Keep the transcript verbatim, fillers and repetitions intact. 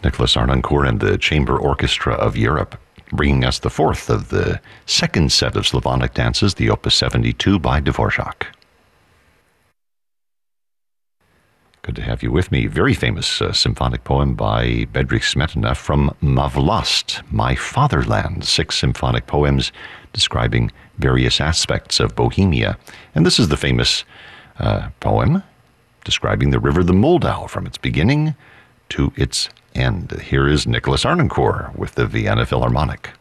Nicholas Harnoncourt and the Chamber Orchestra of Europe, bringing us the fourth of the second set of Slavonic dances, the Opus seventy-two by Dvorak. Good to have you with me. Very famous uh, symphonic poem by Bedřich Smetana from Ma Vlast, My Fatherland. Six symphonic poems describing various aspects of Bohemia. And this is the famous uh, poem describing the river the Moldau from its beginning to its end. Here is Nicholas Harnoncourt with the Vienna Philharmonic.